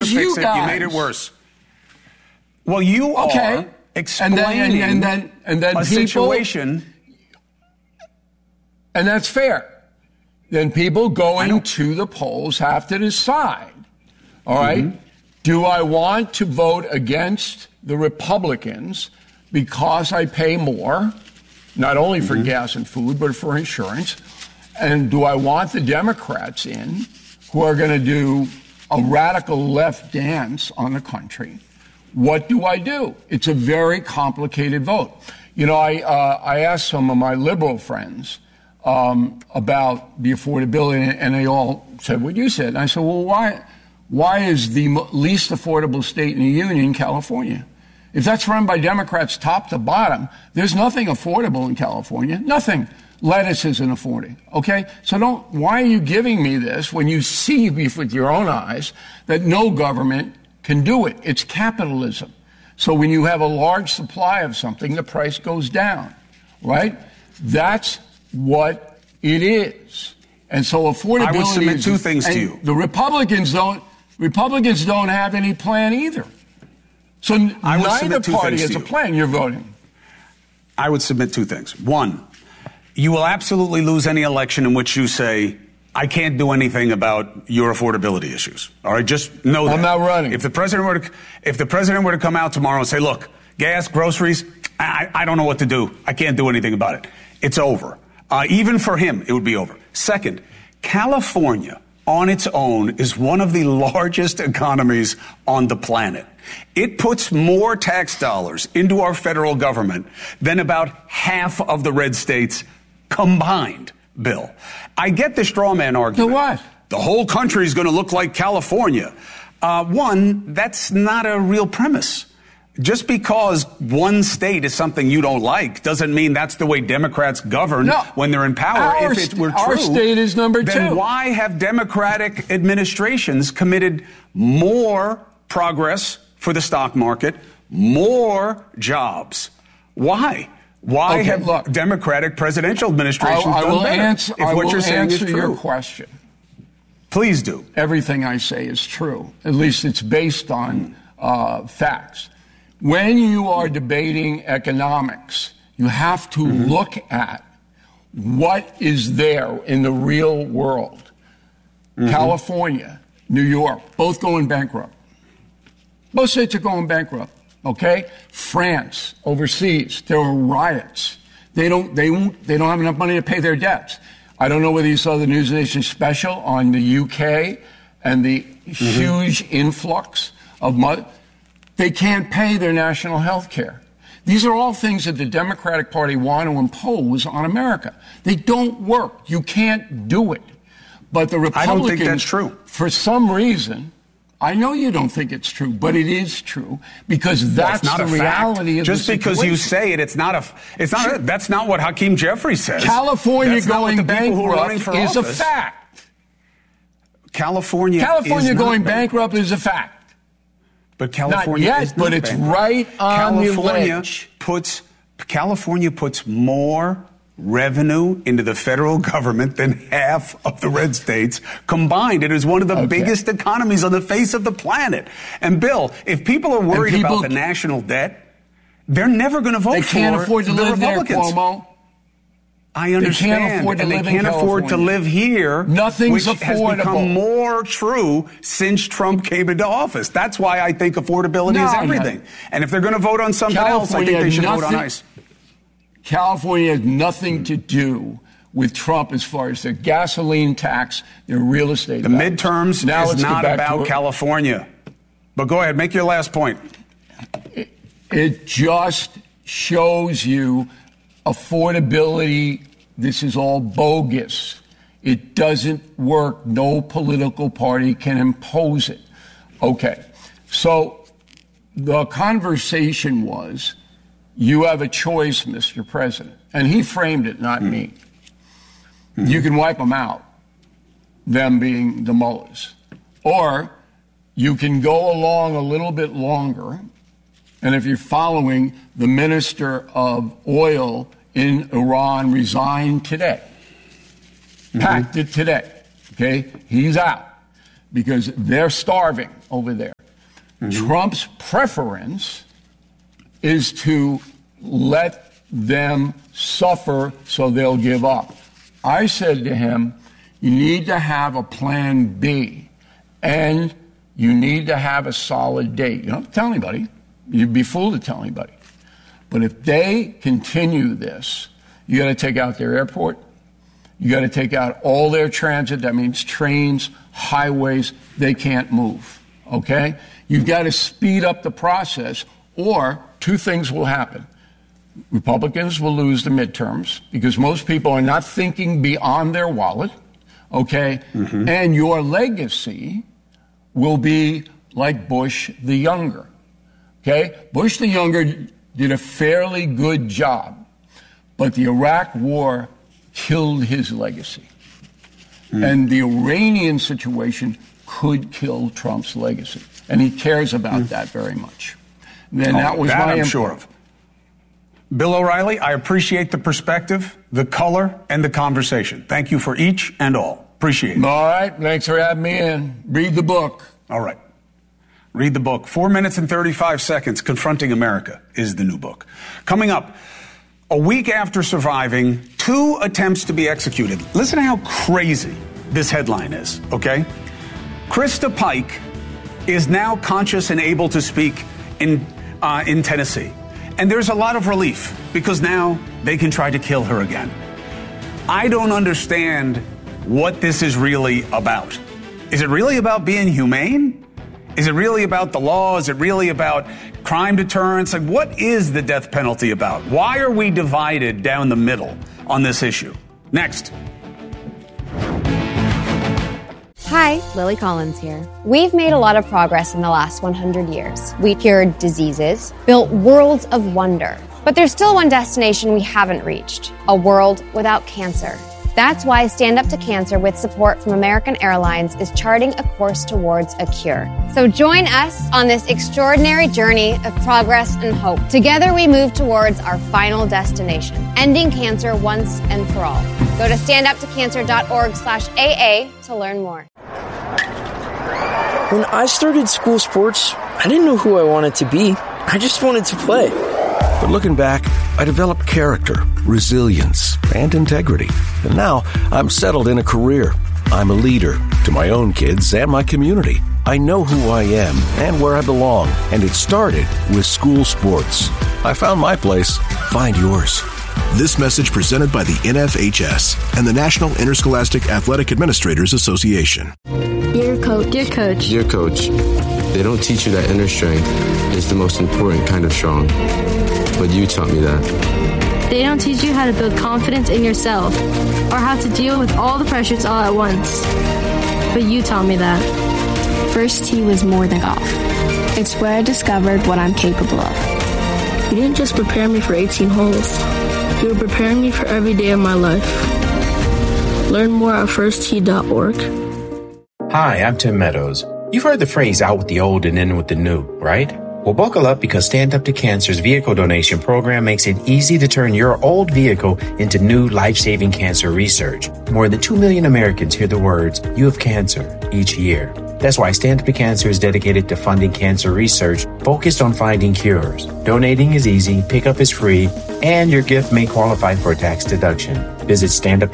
to fix it. You made it worse. Well, you are explaining and then a situation. And that's fair. Then people going to the polls have to decide, all right, do I want to vote against the Republicans because I pay more, not only for gas and food, but for insurance? And do I want the Democrats in who are going to do a radical left dance on the country? What do I do? It's a very complicated vote. You know, I asked some of my liberal friends about the affordability, and they all said what you said. And I said, well, why is the least affordable state in the union California? If that's run by Democrats top to bottom, there's nothing affordable in California. Nothing. Lettuce isn't affording. Okay? So why are you giving me this when you see with your own eyes that no government can do it? It's capitalism. So when you have a large supply of something, the price goes down. Right? That's what it is. And so affordability. I would submit two things to you. The Republicans don't have any plan either. So neither party has a plan. You're voting. I would submit two things. One, you will absolutely lose any election in which you say, I can't do anything about your affordability issues. All right, just know that. I'm not running. If the president were to come out tomorrow and say, look, gas, groceries, I don't know what to do. I can't do anything about it. It's over. Even for him, it would be over. Second, California on its own is one of the largest economies on the planet. It puts more tax dollars into our federal government than about half of the red states combined, Bill. I get the straw man argument. The what? The whole country is going to look like California. One, that's not a real premise. Just because one state is something you don't like doesn't mean that's the way Democrats govern when they're in power. If it were true, our state is number two. Then why have Democratic administrations committed more progress for the stock market, more jobs? Why? Why have Democratic presidential administrations done better? I will answer your question. Please do. Everything I say is true. At least it's based on facts. When you are debating economics, you have to look at what is there in the real world. California, New York, both going bankrupt. Both states are going bankrupt. Okay? France, overseas, there are riots. They don't have enough money to pay their debts. I don't know whether you saw the News Nation special on the UK and the huge influx of money. They can't pay their national health care. These are all things that the Democratic Party want to impose on America. They don't work. You can't do it. But the Republicans, I don't think that's true. For some reason, I know you don't think it's true, but it is true because that's the reality of the situation. Just because you say it, that's not what Hakeem Jeffries says. California going bankrupt is a fact. California going bankrupt is a fact. But California not yet, but it's right on the ledge. California puts more revenue into the federal government than half of the red states combined. It is one of the biggest economies on the face of the planet. And Bill, if people are worried about the national debt, they're never going to vote for the Republicans. They can't afford to live there, Cuomo. I understand, they can't afford to live here. Nothing's which affordable. Has become more true since Trump came into office. That's why I think affordability is everything. And if they're going to vote on something else, I think they should vote on ICE. California has nothing to do with Trump as far as their gasoline tax, their real estate. The midterms is not about California. But go ahead, make your last point. It just shows you affordability. This is all bogus. It doesn't work. No political party can impose it. Okay. So the conversation was, you have a choice, Mr. President. And he framed it, not me. You can wipe them out, them being the mullahs. Or you can go along a little bit longer. And if you're following, the minister of oil in Iran resigned today. Packed it today. Okay? He's out. because they're starving over there. Trump's preference is to let them suffer so they'll give up. I said to him, you need to have a plan B, and you need to have a solid date. You don't have to tell anybody. You'd be fooled to tell anybody. But if they continue this, you got to take out their airport. You got to take out all their transit. That means trains, highways. They can't move. Okay? You've got to speed up the process, or two things will happen. Republicans will lose the midterms because most people are not thinking beyond their wallet. Okay? And your legacy will be like Bush the Younger. Okay? Bush the Younger did a fairly good job, but the Iraq War killed his legacy. And the Iranian situation could kill Trump's legacy. And he cares about that very much. Then that was that my I'm sure of. Bill O'Reilly, I appreciate the perspective, the color, and the conversation. Thank you for each and all. Appreciate it. All right. Thanks for having me in. Read the book. All right. Read the book. 4 minutes and 35 seconds. Confronting America is the new book. Coming up, a week after surviving 2 attempts to be executed. Listen to how crazy this headline is, okay? Krista Pike is now conscious and able to speak in Tennessee. And there's a lot of relief because now they can try to kill her again. I don't understand what this is really about. Is it really about being humane? Is it really about the law? Is it really about crime deterrence? Like, what is the death penalty about? Why are we divided down the middle on this issue? Next. Hi, Lily Collins here. We've made a lot of progress in the last 100 years. We cured diseases, built worlds of wonder. But there's still one destination we haven't reached, a world without cancer. That's why Stand Up to Cancer, with support from American Airlines, is charting a course towards a cure. So join us on this extraordinary journey of progress and hope. Together we move towards our final destination, ending cancer once and for all. Go to standuptocancer.org/AA to learn more. When I started school sports, I didn't know who I wanted to be. I just wanted to play. But looking back, I developed character, resilience, and integrity. And now I'm settled in a career. I'm a leader to my own kids and my community. I know who I am and where I belong. And it started with school sports. I found my place. Find yours. This message presented by the NFHS and the National Interscholastic Athletic Administrators Association. Dear Coach. Dear Coach. Dear Coach, they don't teach you that inner strength is the most important kind of strong. But you taught me that. They don't teach you how to build confidence in yourself or how to deal with all the pressures all at once. But you taught me that. First tee was more than golf. It's where I discovered what I'm capable of. You didn't just prepare me for 18 holes. You were preparing me for every day of my life. Learn more at firsttee.org. Hi, I'm Tim Meadows. You've heard the phrase out with the old and in with the new, right? Well, buckle up because Stand Up to Cancer's vehicle donation program makes it easy to turn your old vehicle into new life-saving cancer research. More than 2 million Americans hear the words, "You have cancer," each year. That's why Stand Up to Cancer is dedicated to funding cancer research focused on finding cures. Donating is easy, pickup is free, and your gift may qualify for a tax deduction. Visit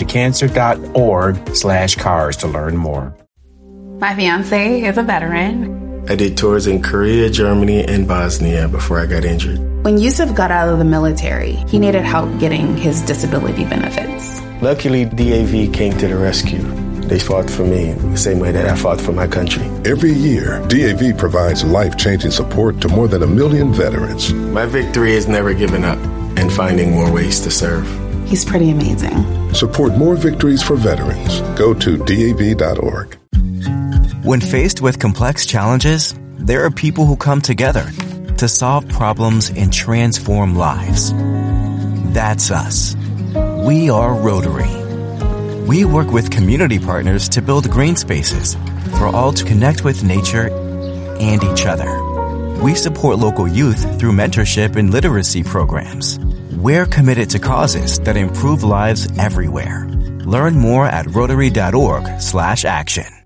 standuptocancer.org/cars to learn more. My fiance is a veteran. I did tours in Korea, Germany, and Bosnia before I got injured. When Yusuf got out of the military, he needed help getting his disability benefits. Luckily, DAV came to the rescue. They fought for me the same way that I fought for my country. Every year, DAV provides life-changing support to more than 1 million veterans. My victory is never giving up and finding more ways to serve. He's pretty amazing. Support more victories for veterans. Go to DAV.org. When faced with complex challenges, there are people who come together to solve problems and transform lives. That's us. We are Rotary. We work with community partners to build green spaces for all to connect with nature and each other. We support local youth through mentorship and literacy programs. We're committed to causes that improve lives everywhere. Learn more at Rotary.org/action. On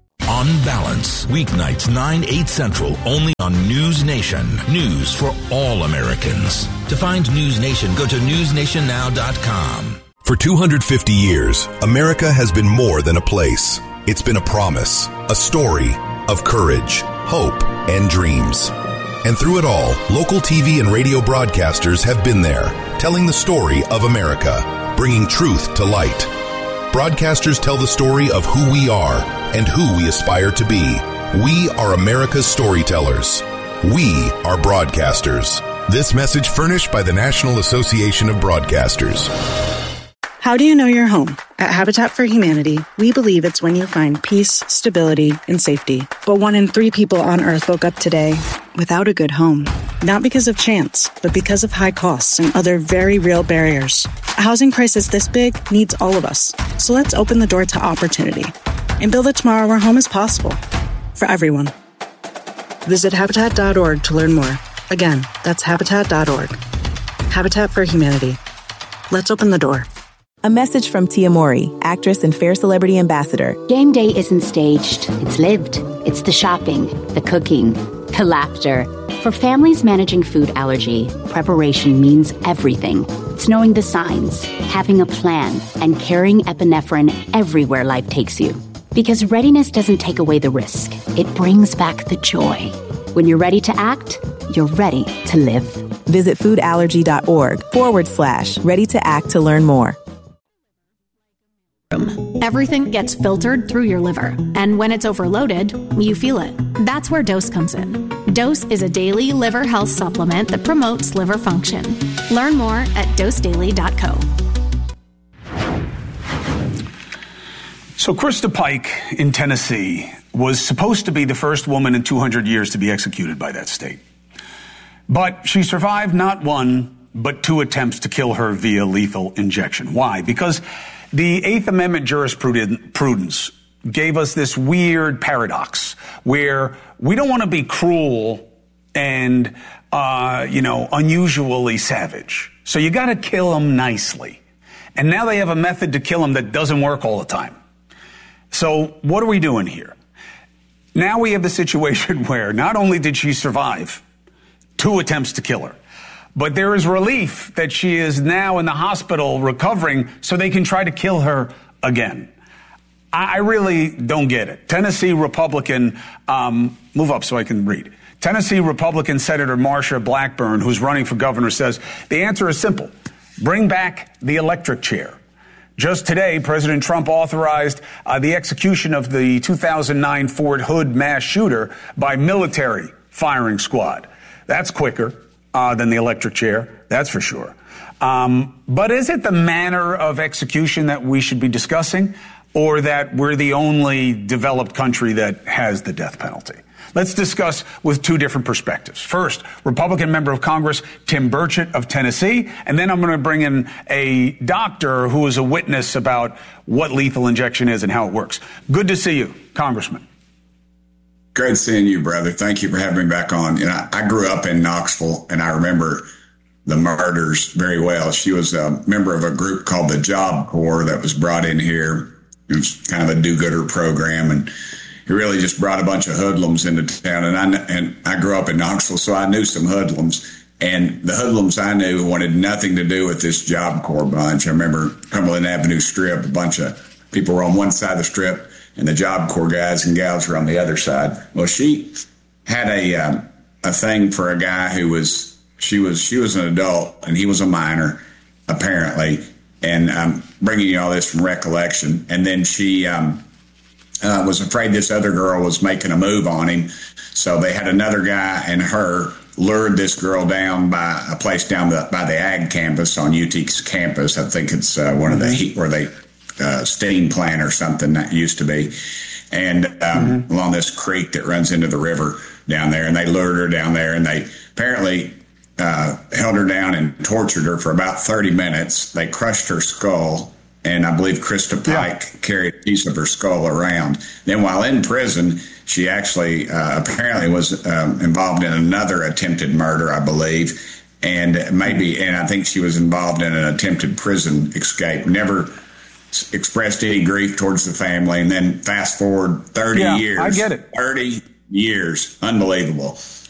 On Balance, weeknights 9, 8 Central, only on News Nation. News for all Americans. To find News Nation, go to newsnationnow.com. For 250 years, America has been more than a place. It's been a promise, a story of courage, hope, and dreams. And through it all, local TV and radio broadcasters have been there, telling the story of America, bringing truth to light. Broadcasters tell the story of who we are and who we aspire to be. We are America's storytellers. We are broadcasters. This message furnished by the National Association of Broadcasters. How do you know you're home? At Habitat for Humanity, we believe it's when you find peace, stability, and safety. But 1 in 3 people on Earth woke up today without a good home. Not because of chance, but because of high costs and other very real barriers. A housing crisis this big needs all of us. So let's open the door to opportunity and build a tomorrow where home is possible for everyone. Visit Habitat.org to learn more. Again, that's Habitat.org. Habitat for Humanity. Let's open the door. A message from Tia Mowry, actress and Fair Celebrity Ambassador. Game day isn't staged, it's lived. It's the shopping, the cooking, the laughter. For families managing food allergy, preparation means everything. It's knowing the signs, having a plan, and carrying epinephrine everywhere life takes you. Because readiness doesn't take away the risk, it brings back the joy. When you're ready to act, you're ready to live. Visit foodallergy.org/ready to act to learn more. Everything gets filtered through your liver, and when it's overloaded, you feel it. That's where Dose comes in. Dose is a daily liver health supplement that promotes liver function. Learn more at dosedaily.co. So Krista Pike in Tennessee was supposed to be the first woman in 200 years to be executed by that state. But she survived not 1, but 2 attempts to kill her via lethal injection. Why? Because the Eighth Amendment jurisprudence gave us this weird paradox where we don't want to be cruel and, unusually savage. So you got to kill them nicely. And now they have a method to kill them that doesn't work all the time. So what are we doing here? Now we have the situation where not only did she survive 2 attempts to kill her, but there is relief that she is now in the hospital recovering so they can try to kill her again. I really don't get it. Tennessee Republican, move up so I can read. Tennessee Republican Senator Marsha Blackburn, who's running for governor, says the answer is simple. Bring back the electric chair. Just today, President Trump authorized the execution of the 2009 Fort Hood mass shooter by military firing squad. That's quicker than the electric chair, that's for sure. But is it the manner of execution that we should be discussing, or that we're the only developed country that has the death penalty? Let's discuss with 2 different perspectives. First, Republican member of Congress Tim Burchett of Tennessee, and then I'm going to bring in a doctor who is a witness about what lethal injection is and how it works. Good to see you, Congressman. Great seeing you, brother. Thank you for having me back on. I grew up in Knoxville, and I remember the murders very well. She was a member of a group called the Job Corps that was brought in here. It was kind of a do-gooder program, and he really just brought a bunch of hoodlums into town. And I grew up in Knoxville, so I knew some hoodlums. And the hoodlums I knew wanted nothing to do with this Job Corps bunch. I remember Cumberland Avenue Strip, a bunch of people were on one side of the strip, and the Job Corps guys and gals were on the other side. Well, she had a thing for a guy who she was an adult, and he was a minor, apparently. And I'm bringing you all this from recollection. And then she was afraid this other girl was making a move on him. So they had another guy and her lured this girl down by a place down by the ag campus on UT's campus. I think it's one of the where they steam plant or something that used to be, and along this creek that runs into the river down there. And they lured her down there, and they apparently held her down and tortured her for about 30 minutes. They crushed her skull, and I believe Krista Pike carried a piece of her skull around. Then while in prison, she actually apparently was involved in another attempted murder, I believe, and I think she was involved in an attempted prison escape. Never expressed any grief towards the family. And then fast forward 30 years. I get it. 30 years. Unbelievable.